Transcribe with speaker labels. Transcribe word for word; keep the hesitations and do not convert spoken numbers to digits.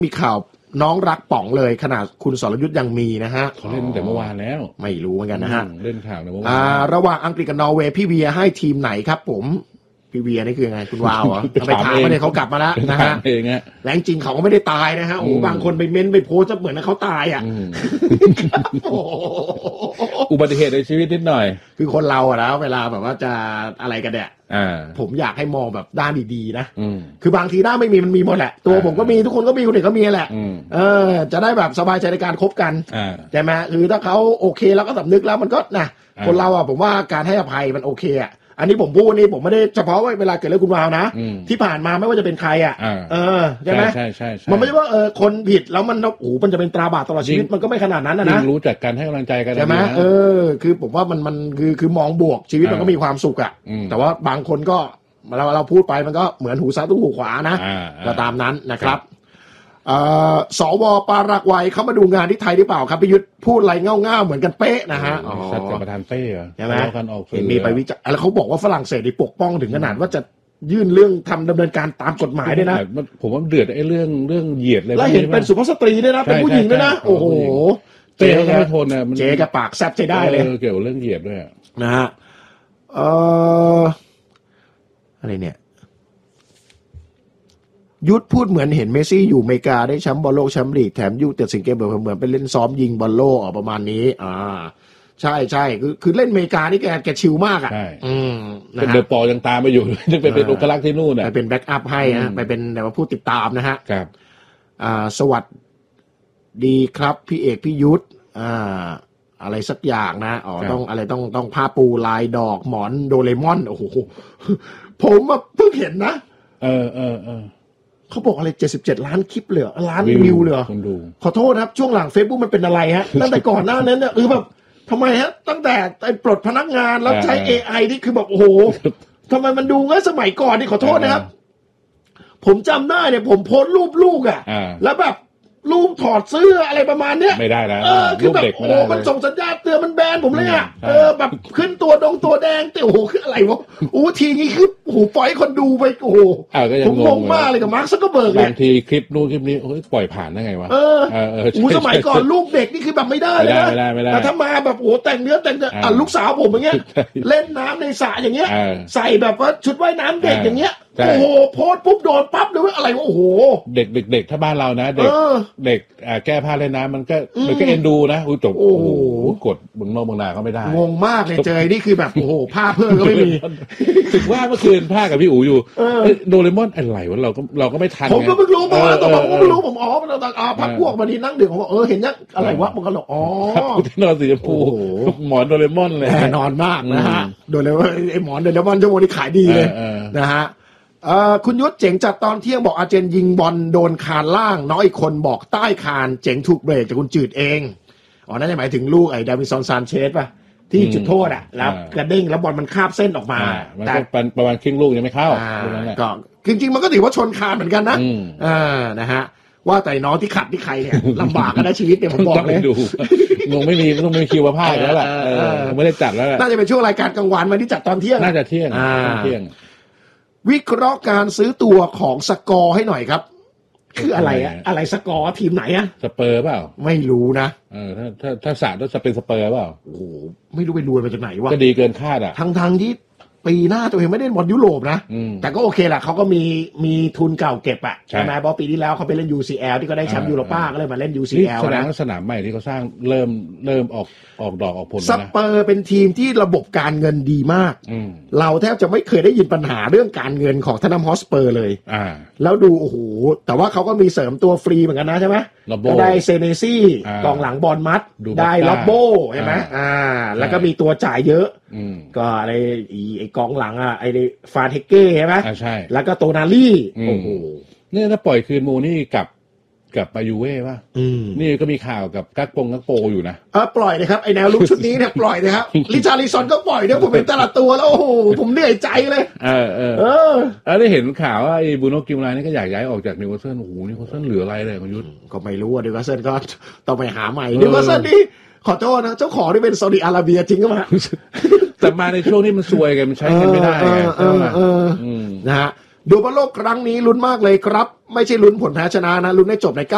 Speaker 1: มีข่าวน้องรักป๋องเลยขนาดคุณสรยุทธยังมีนะฮะ
Speaker 2: เขาเล่นแต่เมื่อวานแล้ว
Speaker 1: ไม่รู้เหมือนกันนะฮะ
Speaker 2: เล่นข่าวในเมื่อวาน
Speaker 1: อ่าระหว่างอังกฤษกับนอร์เวย์พี่เวียให้ทีมไหนครับผมพี่เวียนี่คือไงคุณวาวเหรอไปถามมาเนี่ยเขากลับมาแล้วนะฮะ
Speaker 2: เองฮะ
Speaker 1: แรงจริงเขาก็ไม่ได้ตายนะฮะโอ้บางคนไปเม้นไปโพสเหมือนนะเขาตายอ่ะ
Speaker 2: อุบัติเหตุในชีวิตนิดหน่อย
Speaker 1: คือคนเราอะแล้วเวลาแบบว่าจะอะไรกันเนี่ยผมอยากให้มองแบบด้านดีๆนะคือบางทีด้านไม่มีมันมีหมดแหละตัวผมก็มีทุกคนก็มีคนอื่นก็มีแหละเออจะได้แบบสบายใจในการคบกันใช่ไหมคือถ้าเขาโอเคแล้วก็สำนึกแล้วมันก็นะคนเราอะผมว่าการให้อภัยมันโอเคอะอันนี้ผมพูดนี่ผมไม่ได้เฉพาะว่าเวลาเกิดเรื่องคุณวาวนะที่ผ่านมาไม่ว่าจะเป็นใครอ่ะเออใช่ไหม
Speaker 2: ใช่ใช่
Speaker 1: มันไม่ใช่ว่าเออคนผิดแล้วมันโอ้โหมันจะเป็นตราบาปตลอดชีวิตมันก็ไม่ขนาดนั้นนะนะ
Speaker 2: รู้จักกันให้กำลังใจกัน
Speaker 1: ใช่ไหมเออคือผมว่ามันมันคือคือมองบวกชีวิตมันก็มีความสุขอ่ะแต่ว่าบางคนก็เราเราพูดไปมันก็เหมือนหูซ้ายตุ้งหูขวานะก็ตามนั้นนะครับสวปารากวัยเขามาดูงานที่ไทยหรือเปล่าครับพิยุทธพูดอะไรเง่าๆเหมือนกันเป๊ะนะฮะ
Speaker 2: สัตว์ประธานเต้
Speaker 1: ใช่ไหม
Speaker 2: กันออก
Speaker 1: เห็นมีไปวิจารณ์แล้วเขาบอกว่าฝรั่งเศสได้ปกป้องถึงขนาดว่าจะยื่นเรื่องทำดำเนินการตามกฎหมายด้วยนะ
Speaker 2: ผมว่าเดือดไอ้เรื่องเรื่องเหยียดเลย
Speaker 1: แล้วเห็นเป็นสุภาพสตรีด้วยนะเป็นผู้หญิงด้วยนะโอ้โห
Speaker 2: เจ๊ก็ไม่ทนนะ
Speaker 1: เจ๊กับปากแซ่บใช้ได้เลย
Speaker 2: เกี่ยวเรื่องเหยียดด้วย
Speaker 1: นะฮะเอ่ออะไรเนี่ยยุทธพูดเหมือนเห็นเมสซี่อยู่อเมริกาได้แชมป์บอลโลกแชมป์ลีกแถมยุทธแต่สิงเกมเหมือนเหมือนไปเล่นซ้อมยิงบอลโลกอ่ะประมาณนี้อ่าใช่ใช่คือคือเล่นอเมริกานี่แกแกชิลมากอ่ะอืม
Speaker 2: นะฮะเดอะปอยังตามไปอยู่ยังเป็นเป็นองครักษ์ที่นู่นอ่ะ
Speaker 1: ไปเป็นแบ็กอัพให้ฮะไปเป็นแบบว่าผู้ติดตามนะฮะ
Speaker 2: ครับ
Speaker 1: อ่าสวัสดีครับพี่เอกพี่ยุทธอ่าอะไรสักอย่างนะอ๋อต้องอะไรต้องต้องผ้าปูลายดอกหมอนโดเรมอนโอ้โหผมเพิ่งเห็นนะ
Speaker 2: เออเออเออ
Speaker 1: เขาบอกอะไรเจ็ดสิบเจ็ดล้านคลิปเลยล้านวิวเลยขอโทษครับช่วงหลัง Facebook มันเป็นอะไรฮะตั้งแต่ก่อนหน้านั้นเนี่ยคือแบบทำไมฮะตั้งแต่ไอ้ปลดพนักงานแล้วใช้ เอ ไอ นี่คือแบบโอ้โหทำไมมันดูงั้นสมัยก่อนนี่ขอโทษนะครับผมจำได้เนี่ยผมโพสต์รูปลูกอ่ะแล้วแบบรูปถอดเสื้ออะไรประมาณเนี้ย
Speaker 2: ไม่ได้แล้ว
Speaker 1: เออคือแบบโอ้โหมันส่งสัญญาณเตือนมันแบนผมเลยอ่ะเออแบบขึ้นตัวดงตัวแดงแต่โอ้โหคืออะไรวะโอ้ทีนี้คือโอ้โหปล่อยคนดูไปโอ้โหผมงงมากเลยกับมาร์คซักเกอร์เบิร์กเนี่ย
Speaker 2: บางทีคลิปนู่นคลิปนี้โอ้ยปล่อยผ่านได้ไงวะ
Speaker 1: เออโอ้สมัยก่อนลูกเด็กนี่คือแบบไม่ได้เลยนะแต่ถ้ามาแบบโอ้แต่งเนื้อแต่งตัวอ่ะลูกสาวผมอย่างเงี้ยเล่นน้ำในสระอย่างเงี้ยใส่แบบว่าชุดว่ายน้ำเด็กอย่างเงี้ยโอ้โหโพสปุ๊บโดนปั๊บเลยว่าอะไรวะโอ้โห
Speaker 2: เด็กเด็กถ้าบ้านเรานะเด็กเด็กแก้ผ้าเล่นน้ำมันก็มันก็เอ็นดูนะอุ้ยจบโอ้โหกดบนนอกบนนาก็ไม่ได้
Speaker 1: งงมากเลยเจอนี่คือแบบโอ้โหผ้าเพื่อนก็ไม่มี
Speaker 2: ถึงว่าเมื่อคืนผ้ากับพี่อู๋อยู่โดเรมอนอะไรวะเราก็เราก็ไม่ทัน
Speaker 1: ผมก็เพิ่งรู้มาตอนผมเพิ่งรู้ผมอ๋อมันตอนอ๋อพักพวกมาดีนั่งดื่มผมบอกเออเห็นยังอะไรวะมันก็หรอกอ๋อ
Speaker 2: ที่นอนสีชมพูหมอนโดเรมอนเลย
Speaker 1: นอนมากนะฮะโดเรมอนไอหมอนโดเรมอนชั่วโมงนี้ขายดีเลยนะฮะคุณยุทธเจ๋งจัดตอนเที่ยงบอกอาร์เจนยิงบอลโดนคานล่างน้อยคนบอกใต้คานเจ๋งถูกเบรกจากคุณจืดเองอ๋อนั่นหมายถึงลูกไอ้ดาวินซอนซานเชสป่ะที่จุดโทษอ่ะแล้วกระเด้งแล้วบอลมันคาบเส้นออกมา
Speaker 2: แต่ประมาณครึ่งลูกยังไม่เข้า
Speaker 1: ก็จริงๆมันก็ถือว่าชนคานเหมือนกันนะอ่านะฮะว่าแต่น้องที่ขัดที่ใครเนี่ยลำบากกันนะชีวิตเนี่ยผมบอกเลย
Speaker 2: ดูงงไม่มีต้องมีคิวมาพากแล้วแหละไม่ได้จัดแล้ว
Speaker 1: น่าจะเป็นช่วงรายการกลางวันมาที่จัดตอนเที่ยง
Speaker 2: น่าจะเที่ยงเที่ยง
Speaker 1: วิเคราะห์การซื้อตัวของสกอร์ให้หน่อยครับคืออะไรอะอะไรสกอร์ทีมไหนอะ
Speaker 2: สเปอร์เปล่า
Speaker 1: ไม่รู้นะ
Speaker 2: เออถ้าถ้าถ้าสาดต้องจะเป็นสเปอร์เปล่า
Speaker 1: โอ้โหไม่รู้ไปรวยมาจากไหนวะ
Speaker 2: ก็ดีเกินคาดอะ
Speaker 1: ทั้งทางที่ปีหน้าตัวเองไม่ได้บอลยุโรปนะแต่ก็โอเคแหละเขาก็มีมีทุนเก่าเก็บอะใช่ไหมเพราะปีที่แล้วเขาไปเล่น ยู ซี แอล ที่ก็ได้แชมป์ยูโรป้าก็เลยมาเล่น ยู ซี แอล
Speaker 2: นะแสดงว่าสนามใหม่ที่เขาสร้างเริ่มเริ่มออกออกดอกออกผล
Speaker 1: สเปอร์เป็นทีมที่ระบบการเงินดีมากเราแทบจะไม่เคยได้ยินปัญหาเรื่องการเงินของทานัมฮอสเปอร์เลยแล้วดูโอ้โหแต่ว่าเขาก็มีเสริมตัวฟรีเหมือนกันนะใช่ไหมก็ได้เซเนซี่กองหลังบอลมัดได้ล็อบโบใช่ไหมอ่าแล้วก็มีตัวจ่ายเยอะก็อะไรไอ้กองหลังอ่ะไอ้ฟาเทเก้ใช่ไหม
Speaker 2: ใช่
Speaker 1: แล้วก็โตนาลี่โอ้โห
Speaker 2: นี่ถ้าปล่อยคืนมูนี่กับกับมายูเว่ป่ะนี่ก็มีข่าวกับกักปงกักโปอยู่นะ
Speaker 1: เออปล่อยเลยครับไอ้แนวลุกชุดนี้เนี่ยปล่อยเลยครับลิชาริซอนก็ปล่อยเนี่ยผมเป็นแต่ละตัวแล้วโอ้โหผมเหนื่อยใจเลย
Speaker 2: เออเออเออแล้วได้เห็นข่าวว่าไอ้บูโนกิมไลนี่ก็อยากย้ายออกจากนิวคาสเซิลโอ้โหนิวคาสเซิลเหลืออะไรเลยคุณยุทธ
Speaker 1: ก็ไม่รู้อ่ะนิวคาสเซิลก็ต้องไปหาใหม่นิวคาสเซิลนี่ขอโทษนะเจ้าของที่เป็นซาอุดิอาระเบียจริงก็มา
Speaker 2: แต่มาในช่วงที่มันซวยกันมันใช้เงินไม่ได้ไง
Speaker 1: นะฮะดูบอลโลกครั้งนี้ลุ้นมากเลยครับไม่ใช่ลุ้นผลแพ้ชนะนะลุ้นให้จบใน